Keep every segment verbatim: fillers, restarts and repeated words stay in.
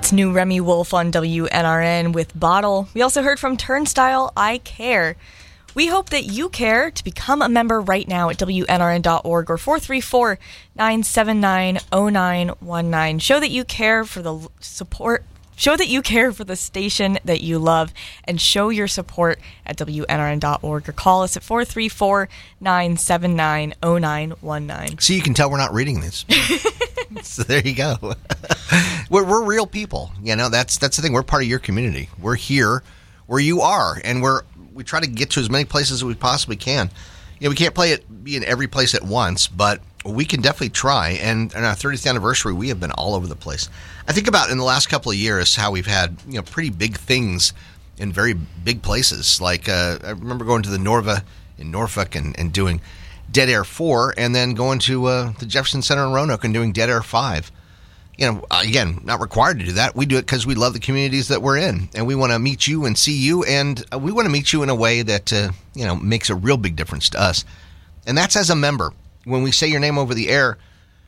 That's new Remy Wolf on W N R N with Bottle. We also heard from Turnstile, I Care. We hope that you care to become a member right now at W N R N dot org or four three four, nine seven nine, zero nine one nine. Show that you care for the support. Show that you care for the station that you love, and show your support at W N R N dot org or call us at four three four, nine seven nine, zero nine one nine. So you can tell we're not reading this. So there you go. we're, we're real people. You know, that's that's the thing. We're part of your community. We're here where you are, and we're we try to get to as many places as we possibly can. You know, we can't play it be in every place at once, but we can definitely try. And on our thirtieth anniversary, we have been all over the place. I think about in the last couple of years how we've had, you know, pretty big things in very big places. Like uh, I remember going to the Norva in Norfolk and, and doing Dead Air four, and then going to uh, the Jefferson Center in Roanoke and doing Dead Air five. You know, again, not required to do that. We do it because we love the communities that we're in, and we want to meet you and see you, and we want to meet you in a way that, uh, you know, makes a real big difference to us. And that's as a member. When we say your name over the air,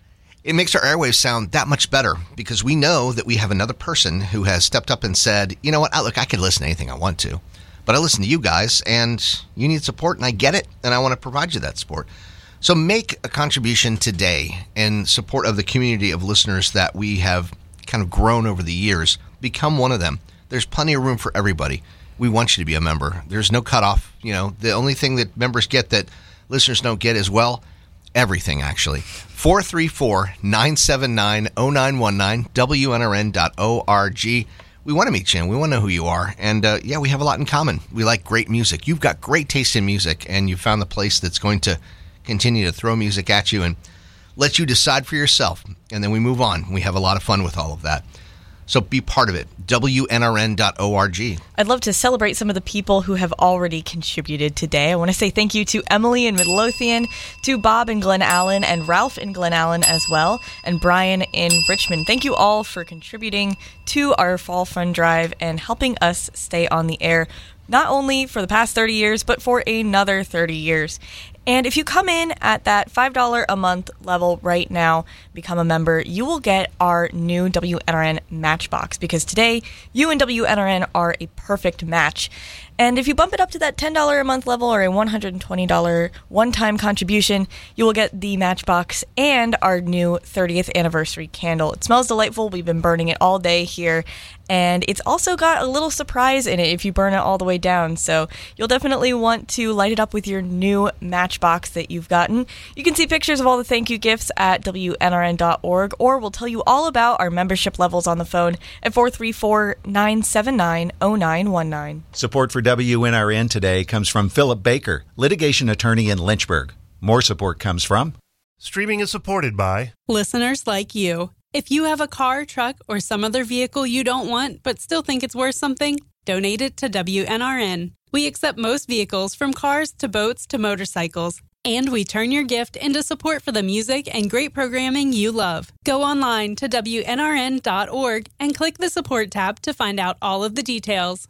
it makes our airwaves sound that much better, because we know that we have another person who has stepped up and said, you know what, look, I could listen to anything I want to, but I listen to you guys, and you need support, and I get it, and I want to provide you that support. So make a contribution today in support of the community of listeners that we have kind of grown over the years. Become one of them. There's plenty of room for everybody. We want you to be a member. There's no cutoff. You know, the only thing that members get that listeners don't get as well, everything actually. four three four, nine seven nine, zero nine one nine, W N R N dot org. We want to meet you, and we want to know who you are. And, uh, yeah, we have a lot in common. We like great music. You've got great taste in music, and you found the place that's going to continue to throw music at you and let you decide for yourself. And then we move on. We have a lot of fun with all of that. So be part of it. W N R N dot org. I'd love to celebrate some of the people who have already contributed today. I want to say thank you to Emily in Midlothian, to Bob in Glen Allen, and Ralph in Glen Allen as well, and Brian in Richmond. Thank you all for contributing to our Fall Fun Drive and helping us stay on the air, not only for the past thirty years, but for another thirty years. And if you come in at that five dollars a month level right now, become a member, you will get our new W N R N Matchbox, because today you and W N R N are a perfect match. And if you bump it up to that ten dollars a month level or a one hundred twenty dollars one-time contribution, you will get the Matchbox and our new thirtieth anniversary candle. It smells delightful. We've been burning it all day here. And it's also got a little surprise in it if you burn it all the way down. So you'll definitely want to light it up with your new Matchbox that you've gotten. You can see pictures of all the thank you gifts at W N R N dot org, or we'll tell you all about our membership levels on the phone at four three four, nine seven nine, zero nine one nine. Support for W N R N today comes from Philip Baker, litigation attorney in Lynchburg. More support comes from... Streaming is supported by... listeners like you. If you have a car, truck, or some other vehicle you don't want but still think it's worth something, donate it to W N R N. We accept most vehicles, from cars to boats to motorcycles. And we turn your gift into support for the music and great programming you love. Go online to W N R N dot org and click the support tab to find out all of the details.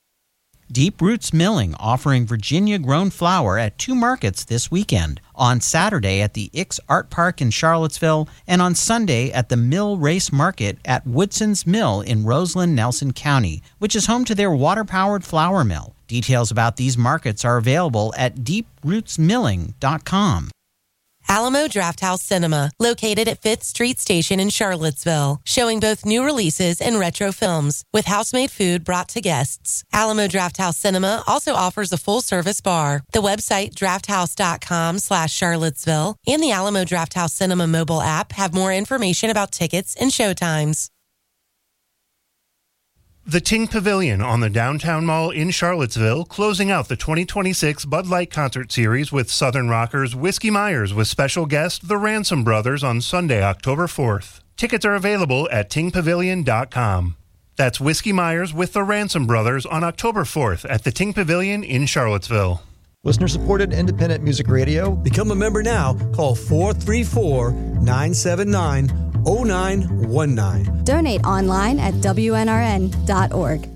Deep Roots Milling, offering Virginia-grown flour at two markets this weekend. On Saturday at the Ix Art Park in Charlottesville, and on Sunday at the Mill Race Market at Woodson's Mill in Roseland, Nelson County, which is home to their water-powered flour mill. Details about these markets are available at deep roots milling dot com. Alamo Drafthouse Cinema, located at fifth Street Station in Charlottesville, showing both new releases and retro films, with house-made food brought to guests. Alamo Drafthouse Cinema also offers a full-service bar. The website, drafthouse.com slash Charlottesville, and the Alamo Drafthouse Cinema mobile app have more information about tickets and showtimes. The Ting Pavilion on the Downtown Mall in Charlottesville, closing out the twenty twenty-six Bud Light Concert Series with Southern rockers Whiskey Myers with special guest The Ransom Brothers on Sunday, October fourth. Tickets are available at ting pavilion dot com. That's Whiskey Myers with The Ransom Brothers on October fourth at the Ting Pavilion in Charlottesville. Listener-supported independent music radio. Become a member now. Call four three four, nine seven nine, zero nine one nine. Donate online at W N R N dot org.